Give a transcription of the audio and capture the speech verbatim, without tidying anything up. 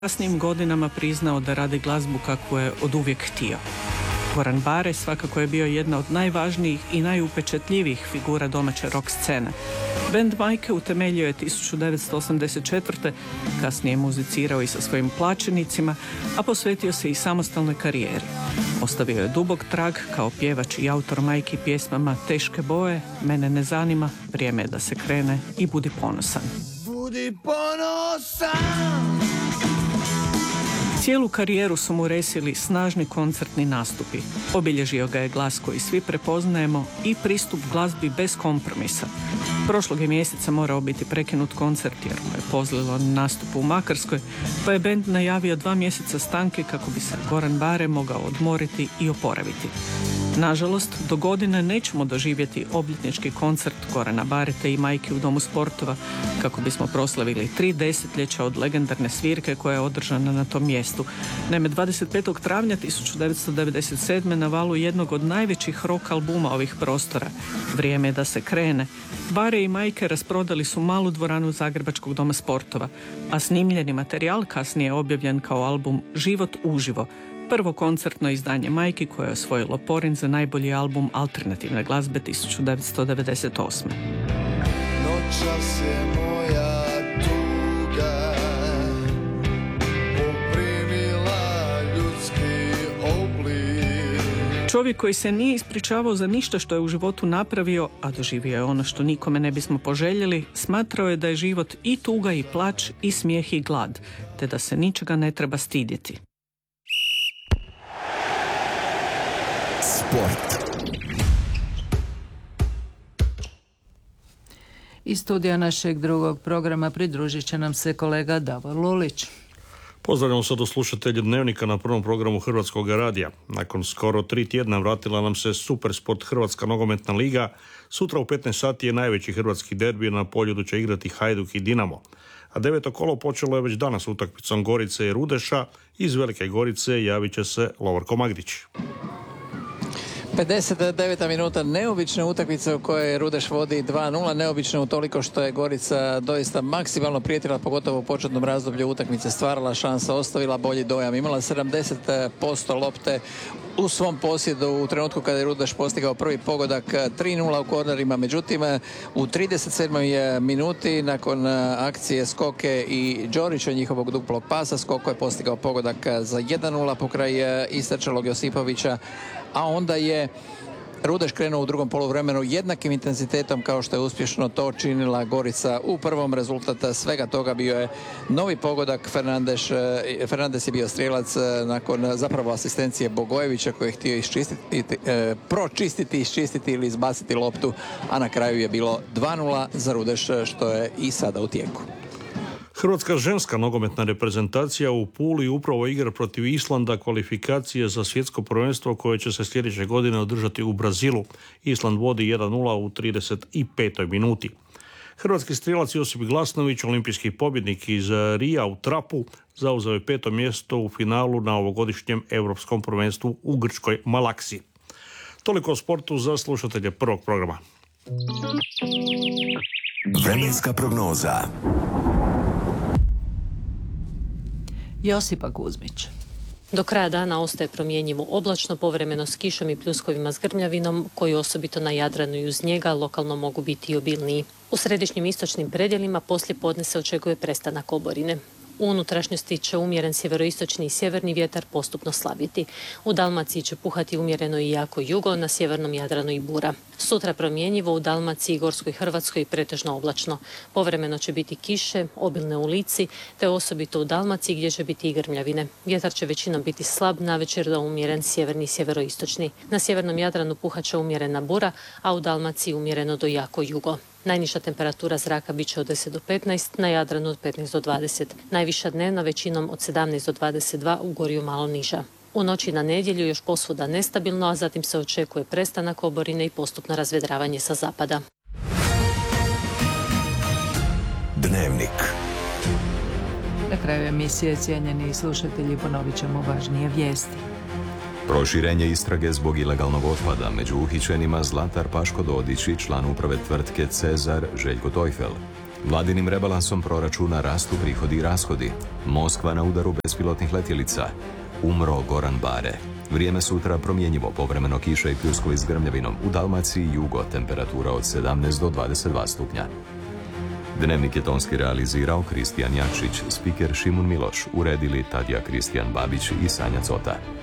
kasnijim godinama priznao da radi glazbu kakvu je oduvijek htio. Goran Bare svakako je bio jedna od najvažnijih i najupečatljivijih figura domaće rock scene. Band Majke utemeljio je tisuću devetsto osamdeset četvrte. Kasnije je muzicirao i sa svojim plaćenicima, a posvetio se i samostalnoj karijeri. Ostavio je dubok trag kao pjevač i autor Majki pjesmama Teške boje, Mene ne zanima, Vrijeme je da se krene i Budi ponosan. Budi ponosan. Cijelu karijeru su mu resili snažni koncertni nastupi. Obilježio ga je glas koji svi prepoznajemo i pristup glazbi bez kompromisa. Prošlog je mjeseca morao biti prekinut koncert jer mu je pozlilo na nastupu u Makarskoj, pa je bend najavio dva mjeseca stanke kako bi se Goran Bare mogao odmoriti i oporaviti. Nažalost, do godine nećemo doživjeti obljetnički koncert Gorana Barete i Majke u Domu sportova kako bismo proslavili tri desetljeća od legendarne svirke koja je održana na tom mjestu. Naime, dvadeset petog travnja tisuću devetsto devedeset sedme na valu jednog od najvećih rock albuma ovih prostora, Vrijeme je da se krene, Bare i Majke rasprodali su malu dvoranu Zagrebačkog Doma sportova, a snimljeni materijal kasnije je objavljen kao album Život uživo, prvo koncertno izdanje Majki koje je osvojilo Porin za najbolji album alternativne glazbe tisuću devetsto devedeset osme. Noćas je moja tuga poprimila ljudski oblik. Čovjek koji se nije ispričavao za ništa što je u životu napravio, a doživio je ono što nikome ne bismo poželjeli, smatrao je da je život i tuga i plač i smijeh i glad, te da se ničega ne treba stidjeti. Sport. Iz studija našeg drugog programa pridružit će nam se kolega Davor Lulić. Pozdravljamo sad slušatelji Dnevnika na prvom programu Hrvatskog radija. Nakon skoro tri tjedna vratila nam se Supersport Hrvatska nogometna liga. Sutra u petnaest sati je najveći hrvatski derbi, na Poljudu će igrati Hajduk i Dinamo. A deveto kolo počelo je već danas utakmicom Gorice i Rudeša. Iz Velike Gorice javit će se Lovorko Magdić. pedeset deveta minuta neobične utakmice u kojoj Rudeš vodi dva nula, neobične utoliko što je Gorica doista maksimalno prijetila, pogotovo u početnom razdoblju utakmice, stvarala šansa, ostavila bolji dojam, imala sedamdeset posto lopte u svom posjedu u trenutku kada je Rudeš postigao prvi pogodak, tri nula u kornerima. Međutim, u trideset sedmoj minuti nakon akcije Skoke i Đorića, njihovog duplog pasa, Skoko je postigao pogodak za jedan nula pokraj istrčalog Josipovića, a onda je Rudeš krenuo u drugom poluvremenu jednakim intenzitetom kao što je uspješno to činila Gorica u prvom. Rezultat svega toga bio je novi pogodak. Fernandes, Fernandes je bio strijelac nakon zapravo asistencije Bogojevića koji je htio iščistiti, eh, pročistiti, iščistiti ili izbaciti loptu, a na kraju je bilo dva nula za Rudeš, što je i sada u tijeku. Hrvatska ženska nogometna reprezentacija u Puli upravo igra protiv Islanda kvalifikacije za svjetsko prvenstvo koje će se sljedeće godine održati u Brazilu. Island vodi jedan nula u trideset petoj minuti. Hrvatski strijelac Josip Glasnović, olimpijski pobjednik iz Rija u trapu, zauzeo je peto mjesto u finalu na ovogodišnjem europskom prvenstvu u grčkoj Malaksi. Toliko o sportu za slušatelje prvog programa. Vremenska prognoza. Josipa Kuzmić. Do kraja dana ostaje promjenjivo oblačno, povremeno s kišom i pljuskovima s grmljavinom, koji osobito na Jadranu i uz njega lokalno mogu biti i obilniji. U središnjim istočnim predjelima poslije podne se očekuje prestanak oborine. U unutrašnjosti će umjeren sjeveroistočni i sjeverni vjetar postupno slabiti. U Dalmaciji će puhati umjereno i jako jugo, na sjevernom Jadranu i bura. Sutra promjenjivo, u Dalmaciji i Gorskoj Hrvatskoj pretežno oblačno. Povremeno će biti kiše, obilne u Lici, te osobito u Dalmaciji gdje će biti i grmljavine. Vjetar će većinom biti slab, navečer do umjeren sjeverni i sjeveroistočni. Na sjevernom Jadranu puhat će umjerena bura, a u Dalmaciji umjereno do jako jugo. Najniža temperatura zraka bit će od deset do petnaest, na Jadranu od petnaest do dvadeset. Najviša dnevna većinom od sedamnaest do dvadeset dva, u Gorju malo niža. U noći na nedjelju još posvuda nestabilno, a zatim se očekuje prestanak oborine i postupno razvedravanje sa zapada. Dnevnik. Na kraju emisije, cijenjeni slušatelji, ponovit ćemo važnije vijesti. Proširenje istrage zbog ilegalnog otpada, među uhićenima Zlatar Paško Dodić i član uprave tvrtke Cezar Željko Tojfel. Vladinim rebalansom proračuna rastu prihodi i rashodi. Moskva na udaru bespilotnih letjelica. Umro Goran Bare. Vrijeme sutra promjenjivo, povremeno kiše i pljuskovi s grmljavinom. U Dalmaciji i jugo temperatura od sedamnaest do dvadeset dva stupnja. Dnevnik je tonski realizirao Kristijan Jakšić, spiker Šimun Miloš, uredili Tadija Kristijan Babić i Sanja Cota.